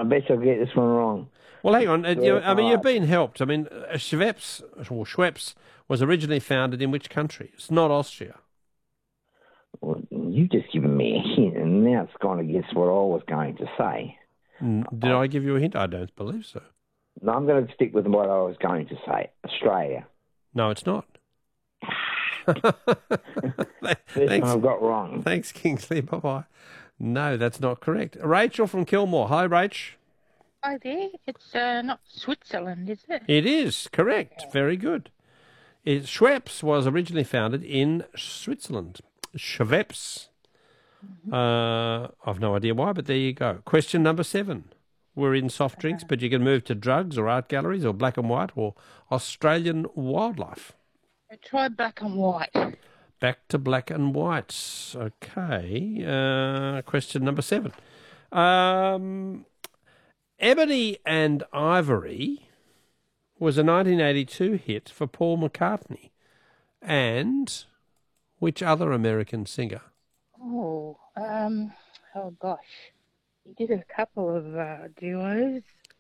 bet you'll get this one wrong. Well, hang on. You've been helped. I mean, Schweppes was originally founded in which country? It's not Austria. Well, you've just given me a hint, and now it's gone against what I was going to say. Did I give you a hint? I don't believe so. No, I'm going to stick with what I was going to say. Australia. No, it's not. This one I've got wrong. Thanks, Kingsley. Bye-bye. No, that's not correct. Rachel from Kilmore. Hi, Rach. Hi there. It's not Switzerland, is it? It is, correct. Very good. Schweppes was originally founded in Switzerland. Schweppes. I've no idea why, but there you go. Question number 7. We're in soft drinks, but you can move to drugs or art galleries or black and white or Australian wildlife. Try black and white. Back to black and whites. Okay. Question number 7. Ebony and Ivory was a 1982 hit for Paul McCartney. And which other American singer? Oh gosh. He did a couple of duos.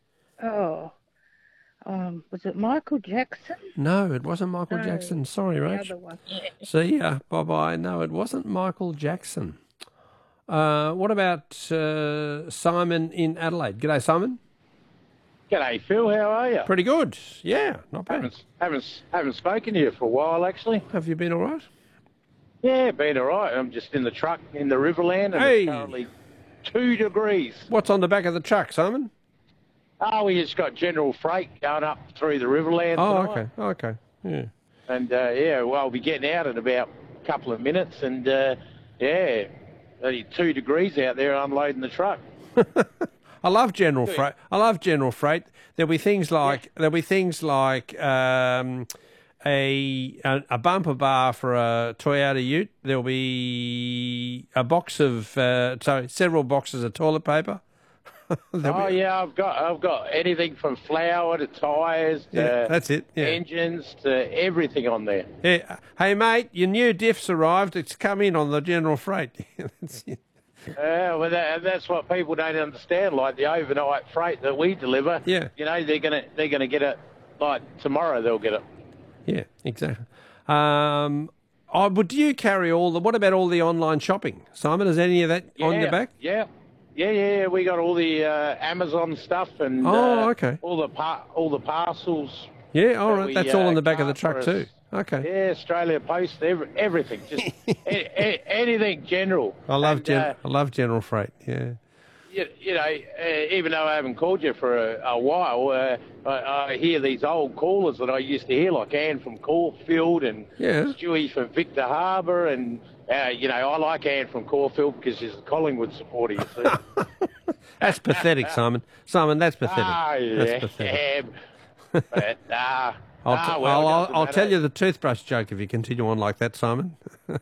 Was it Michael Jackson? No, it wasn't Michael Jackson. Sorry, Rach. The other one. See ya. Bye-bye. No, it wasn't Michael Jackson. What about Simon in Adelaide? G'day, Simon. G'day, Phil. How are you? Pretty good. Yeah, not bad. Haven't spoken to you for a while, actually. Have you been all right? Yeah, been all right. I'm just in the truck in the Riverland, and it's currently 2 degrees. What's on the back of the truck, Simon? Oh, we just got general freight going up through the Riverland tonight. Okay. Yeah. And, well, I'll be getting out in about a couple of minutes, and, only 2 degrees out there unloading the truck. I love general freight. There'll be things like a bumper bar for a Toyota Ute. There'll be a box of several boxes of toilet paper. I've got anything from flour to tyres to that's it. Yeah. engines to everything on there. Yeah. Hey mate, your new diff's arrived. It's come in on the general freight. That's it. Well, that's what people don't understand. Like the overnight freight that we deliver. Yeah. You know, they're gonna get it like tomorrow. They'll get it. Yeah, exactly. But do you carry what about all the online shopping, Simon? Is any of that on your back? Yeah. We got all the Amazon stuff and okay. all the parcels. Yeah, all right. That's all on the back of the truck too. Okay. Yeah, Australia Post, everything, just anything general. I love general freight. Yeah. You know, even though I haven't called you for a while, I hear these old callers that I used to hear, like Anne from Caulfield and Stewie from Victor Harbour, and I like Anne from Caulfield because she's a Collingwood supporter. You see. That's pathetic, Simon. Simon, that's pathetic. That's pathetic. But, I'll tell you the toothbrush joke if you continue on like that, Simon.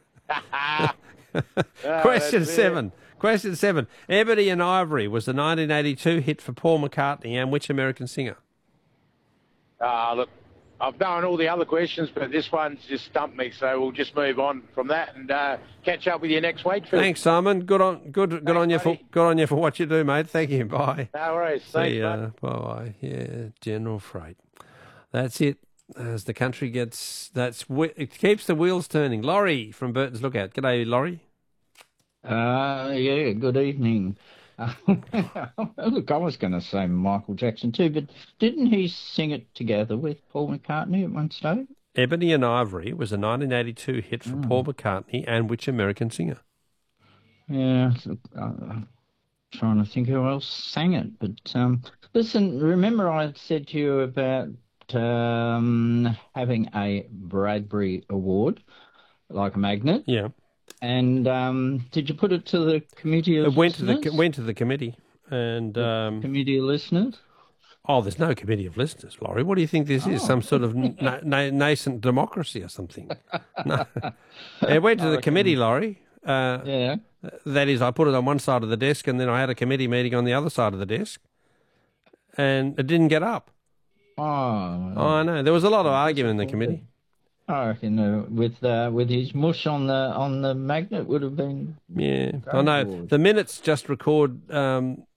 Question 7. Question 7. Ebony and Ivory was the 1982 hit for Paul McCartney and which American singer? Look, I've done all the other questions, but this one's just stumped me, so we'll just move on from that and catch up with you next week, Phil. Thanks, Simon. Good on you for what you do, mate. Thank you. Bye. No worries. See ya. Bye. Yeah, general freight. That's it. As the country it keeps the wheels turning. Laurie from Burton's Lookout. G'day, Laurie. Good evening. Look, I was going to say Michael Jackson too, but didn't he sing it together with Paul McCartney at one stage? Ebony and Ivory was a 1982 hit for Paul McCartney and which American singer? Yeah, trying to think who else sang it. But listen, remember I said to you about having a Bradbury Award, like a magnet? Yeah. And did you put it to the committee of listeners? It went to the committee. And committee of listeners? Oh, there's no committee of listeners, Laurie. What do you think this is? Some sort of nascent democracy or something? No. It went to the committee, Laurie. Yeah. That is, I put it on one side of the desk and then I had a committee meeting on the other side of the desk. And it didn't get up. Oh, I know. There was a lot of argument in the committee. I reckon with his mush on the magnet would have been. Yeah, I know. The minutes just record